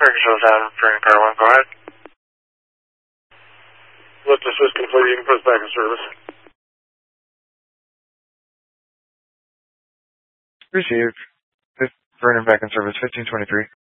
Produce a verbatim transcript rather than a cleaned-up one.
Control seven for car one, go ahead. Lift assist complete, you can put us back in service. Received. Vernon back in service, fifteen twenty-three.